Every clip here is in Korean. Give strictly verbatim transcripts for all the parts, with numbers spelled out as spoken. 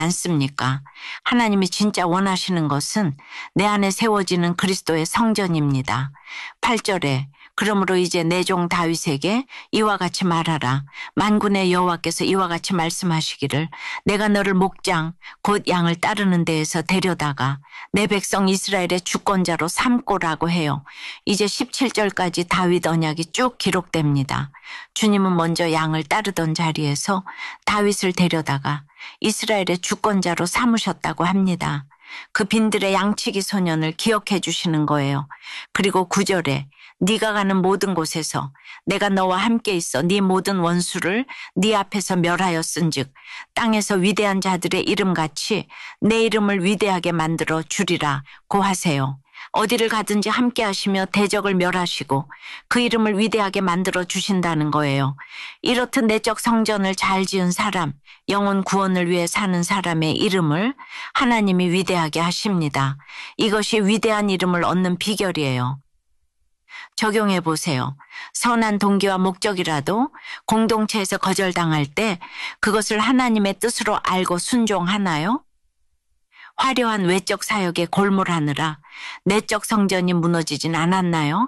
않습니까? 하나님이 진짜 원하시는 것은 내 안에 세워지는 그리스도의 성전입니다. 팔 절에 그러므로 이제 내 종 다윗에게 이와 같이 말하라. 만군의 여호와께서 이와 같이 말씀하시기를 내가 너를 목장 곧 양을 따르는 데에서 데려다가 내 백성 이스라엘의 주권자로 삼고라고 해요. 이제 십칠 절까지 다윗 언약이 쭉 기록됩니다. 주님은 먼저 양을 따르던 자리에서 다윗을 데려다가 이스라엘의 주권자로 삼으셨다고 합니다. 그 빈들의 양치기 소년을 기억해 주시는 거예요. 그리고 구 절에 네가 가는 모든 곳에서 내가 너와 함께 있어 네 모든 원수를 네 앞에서 멸하였은즉 땅에서 위대한 자들의 이름같이 내 이름을 위대하게 만들어 주리라 고 하세요. 어디를 가든지 함께 하시며 대적을 멸하시고 그 이름을 위대하게 만들어 주신다는 거예요. 이렇듯 내적 성전을 잘 지은 사람, 영혼 구원을 위해 사는 사람의 이름을 하나님이 위대하게 하십니다. 이것이 위대한 이름을 얻는 비결이에요. 적용해 보세요. 선한 동기와 목적이라도 공동체에서 거절당할 때 그것을 하나님의 뜻으로 알고 순종하나요? 화려한 외적 사역에 골몰하느라 내적 성전이 무너지진 않았나요?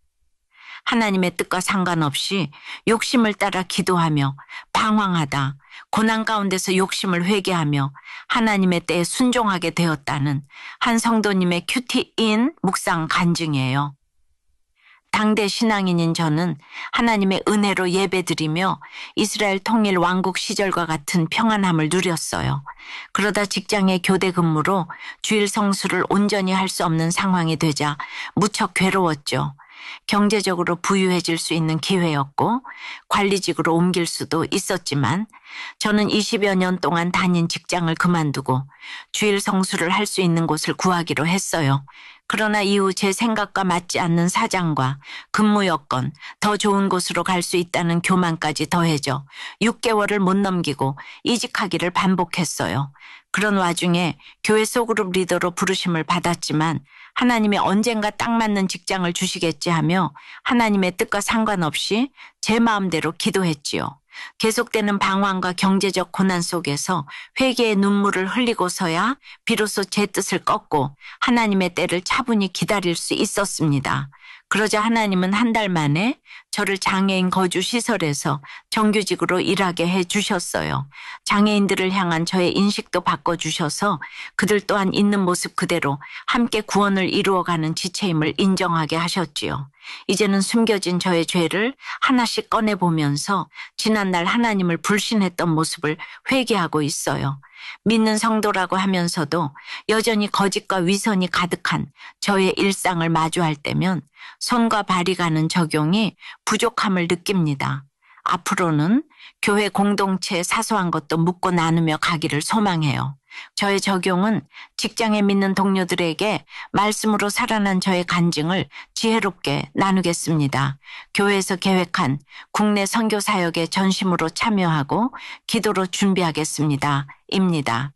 하나님의 뜻과 상관없이 욕심을 따라 기도하며 방황하다 고난 가운데서 욕심을 회개하며 하나님의 때에 순종하게 되었다는 한 성도님의 큐티인 묵상 간증이에요. 당대 신앙인인 저는 하나님의 은혜로 예배드리며 이스라엘 통일 왕국 시절과 같은 평안함을 누렸어요. 그러다 직장의 교대 근무로 주일 성수를 온전히 할 수 없는 상황이 되자 무척 괴로웠죠. 경제적으로 부유해질 수 있는 기회였고 관리직으로 옮길 수도 있었지만 저는 이십여 년 동안 다닌 직장을 그만두고 주일 성수를 할 수 있는 곳을 구하기로 했어요. 그러나 이후 제 생각과 맞지 않는 사장과 근무 여건, 더 좋은 곳으로 갈 수 있다는 교만까지 더해져 육 개월을 못 넘기고 이직하기를 반복했어요. 그런 와중에 교회 소그룹 리더로 부르심을 받았지만 하나님이 언젠가 딱 맞는 직장을 주시겠지 하며 하나님의 뜻과 상관없이 제 마음대로 기도했지요. 계속되는 방황과 경제적 고난 속에서 회개의 눈물을 흘리고서야 비로소 제 뜻을 꺾고 하나님의 때를 차분히 기다릴 수 있었습니다. 그러자 하나님은 한 달 만에 저를 장애인 거주 시설에서 정규직으로 일하게 해 주셨어요. 장애인들을 향한 저의 인식도 바꿔주셔서 그들 또한 있는 모습 그대로 함께 구원을 이루어가는 지체임을 인정하게 하셨지요. 이제는 숨겨진 저의 죄를 하나씩 꺼내보면서 지난날 하나님을 불신했던 모습을 회개하고 있어요. 믿는 성도라고 하면서도 여전히 거짓과 위선이 가득한 저의 일상을 마주할 때면 손과 발이 가는 적용이 부족함을 느낍니다. 앞으로는 교회 공동체의 사소한 것도 묻고 나누며 가기를 소망해요. 저의 적용은 직장에 믿는 동료들에게 말씀으로 살아난 저의 간증을 지혜롭게 나누겠습니다. 교회에서 계획한 국내 선교 사역에 전심으로 참여하고 기도로 준비하겠습니다. 입니다.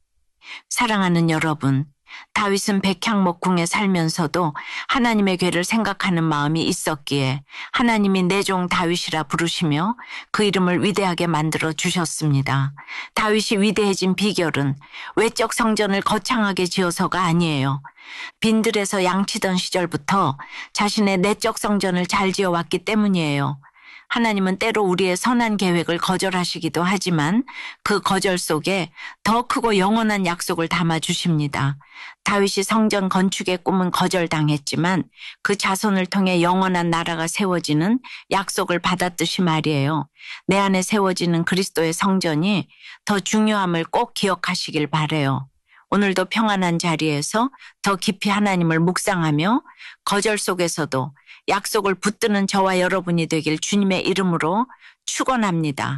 사랑하는 여러분, 다윗은 백향목궁에 살면서도 하나님의 괴를 생각하는 마음이 있었기에 하나님이 내 종 다윗이라 부르시며 그 이름을 위대하게 만들어 주셨습니다. 다윗이 위대해진 비결은 외적 성전을 거창하게 지어서가 아니에요. 빈들에서 양치던 시절부터 자신의 내적 성전을 잘 지어왔기 때문이에요. 하나님은 때로 우리의 선한 계획을 거절하시기도 하지만 그 거절 속에 더 크고 영원한 약속을 담아주십니다. 다윗이 성전 건축의 꿈은 거절당했지만 그 자손을 통해 영원한 나라가 세워지는 약속을 받았듯이 말이에요. 내 안에 세워지는 그리스도의 성전이 더 중요함을 꼭 기억하시길 바라요. 오늘도 평안한 자리에서 더 깊이 하나님을 묵상하며 거절 속에서도 약속을 붙드는 저와 여러분이 되길 주님의 이름으로 축원합니다.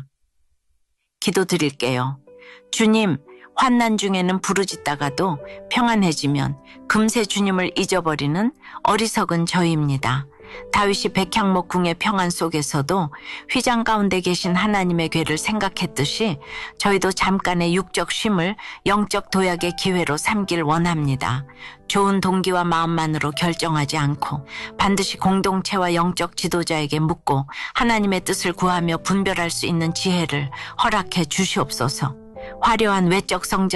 기도드릴게요. 주님, 환난 중에는 부르짖다가도 평안해지면 금세 주님을 잊어버리는 어리석은 저희입니다. 다윗이 백향목궁의 평안 속에서도 휘장 가운데 계신 하나님의 괴를 생각했듯이 저희도 잠깐의 육적 쉼을 영적 도약의 기회로 삼길 원합니다. 좋은 동기와 마음만으로 결정하지 않고 반드시 공동체와 영적 지도자에게 묻고 하나님의 뜻을 구하며 분별할 수 있는 지혜를 허락해 주시옵소서. 화려한 외적 성전